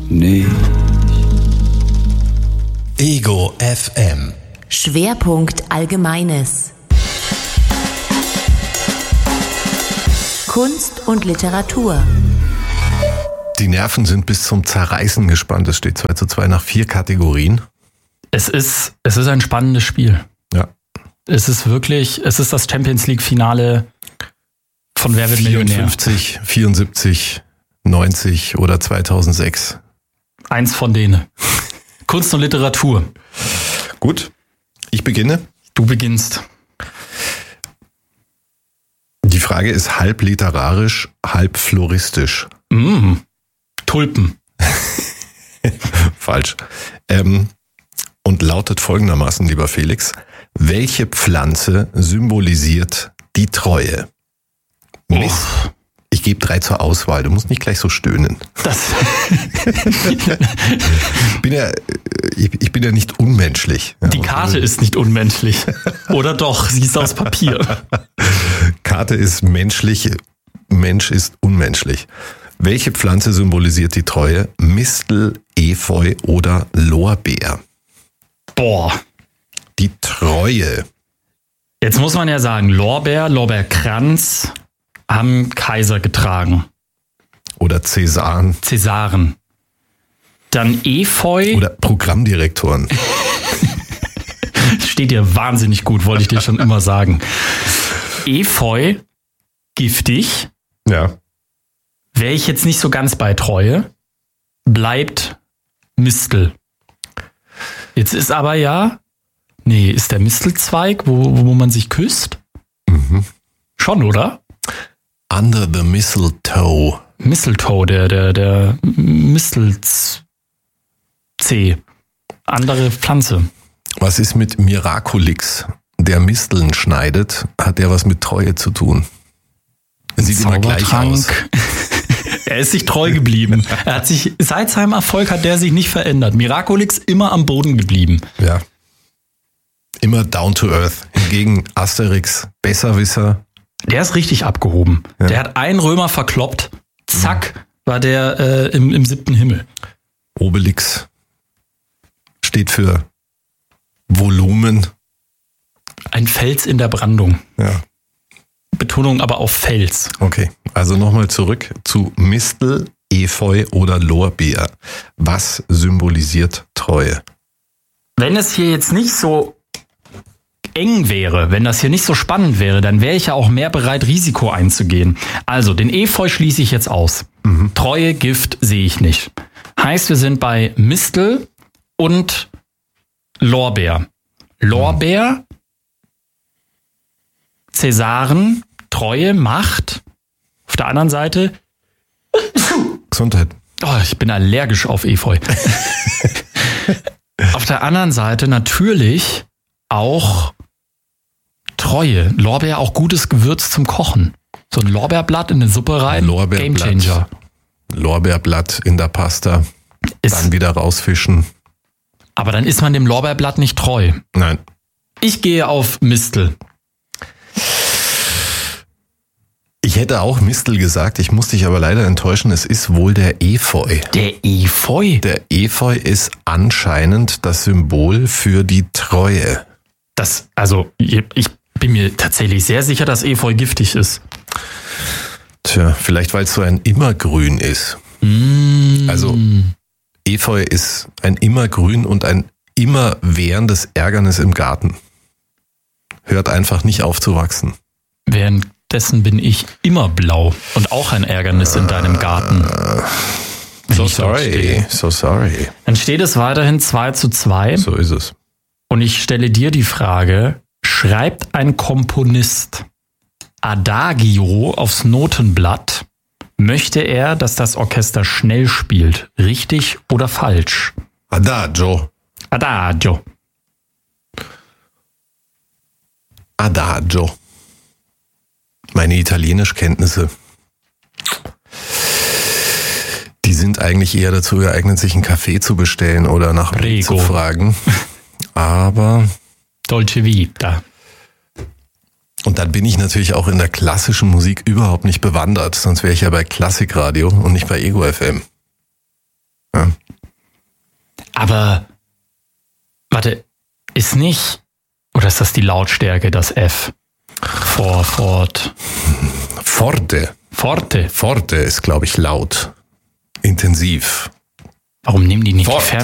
nicht. Ego FM. Schwerpunkt Allgemeines. Kunst und Literatur. Die Nerven sind bis zum Zerreißen gespannt. Es steht 2:2 nach 4 Kategorien. Es ist ein spannendes Spiel. Ja. Es ist das Champions League Finale von Wer wird Millionär? 54, 74, 90 oder 2006. Eins von denen. Kunst und Literatur. Gut, ich beginne. Du beginnst. Die Frage ist halb literarisch, halb floristisch. Tulpen. Falsch. Und lautet folgendermaßen, lieber Felix. Welche Pflanze symbolisiert die Treue? Mist. Ich gebe 3 zur Auswahl. Du musst nicht gleich so stöhnen. Ich bin ja nicht unmenschlich. Die Karte ist nicht unmenschlich. Oder doch? Sie ist aus Papier. Karte ist menschlich. Mensch ist unmenschlich. Welche Pflanze symbolisiert die Treue? Mistel, Efeu oder Lorbeer? Boah. Die Treue. Jetzt muss man ja sagen, Lorbeerkranz haben Kaiser getragen. Oder Cäsaren. Dann Efeu. Oder Programmdirektoren. Steht dir wahnsinnig gut, wollte ich dir schon immer sagen. Efeu, giftig. Ja. Wäre ich jetzt nicht so ganz bei Treue, bleibt Mistel. Jetzt ist aber ist der Mistelzweig, wo man sich küsst? Mhm. Schon, oder? Under the Mistletoe. Mistletoe, der Mistelzeh. Andere Pflanze. Was ist mit Miraculix? Der Misteln schneidet, hat der was mit Treue zu tun? Sieht immer gleich aus. Er ist sich treu geblieben. Seit seinem Erfolg hat der sich nicht verändert. Miraculix immer am Boden geblieben. Ja. Immer down to earth. Hingegen Asterix, Besserwisser. Der ist richtig abgehoben. Ja. Der hat einen Römer verkloppt. Zack, war der im 7. Himmel. Obelix steht für Volumen. Ein Fels in der Brandung. Ja. Betonung aber auf Fels. Okay, also nochmal zurück zu Mistel, Efeu oder Lorbeer. Was symbolisiert Treue? Wenn es hier jetzt nicht so eng wäre, wenn das hier nicht so spannend wäre, dann wäre ich ja auch mehr bereit, Risiko einzugehen. Also, den Efeu schließe ich jetzt aus. Treue, Gift sehe ich nicht. Heißt, wir sind bei Mistel und Lorbeer. Lorbeer, Cäsaren, Treue, Macht. Auf der anderen Seite Gesundheit. Oh, ich bin allergisch auf Efeu. Auf der anderen Seite natürlich auch Treue. Lorbeer auch gutes Gewürz zum Kochen. So ein Lorbeerblatt in eine Suppe rein, Gamechanger. Lorbeerblatt in der Pasta, dann wieder rausfischen. Aber dann ist man dem Lorbeerblatt nicht treu. Nein. Ich gehe auf Mistel. Ich hätte auch Mistel gesagt, ich muss dich aber leider enttäuschen, es ist wohl der Efeu. Der Efeu? Der Efeu ist anscheinend das Symbol für die Treue. Ich bin mir tatsächlich sehr sicher, dass Efeu giftig ist. Tja, vielleicht weil es so ein Immergrün ist. Also Efeu ist ein Immergrün und ein immerwährendes Ärgernis im Garten. Hört einfach nicht auf zu wachsen. Währenddessen bin ich immer blau und auch ein Ärgernis in deinem Garten. So sorry. Dann steht es weiterhin 2:2. So ist es. Und ich stelle dir die Frage, schreibt ein Komponist Adagio aufs Notenblatt, möchte er, dass das Orchester schnell spielt? Richtig oder falsch? Adagio. Meine Italienischkenntnisse, die sind eigentlich eher dazu geeignet, sich einen Kaffee zu bestellen oder nach mir zu fragen. Aber Dolce Vita. Und dann bin ich natürlich auch in der klassischen Musik überhaupt nicht bewandert, sonst wäre ich ja bei Klassikradio und nicht bei Ego FM. Ja. Aber, warte, ist nicht, oder ist das die Lautstärke, das F? Forte. Forte ist, glaube ich, laut. Intensiv. Warum nehmen die nicht die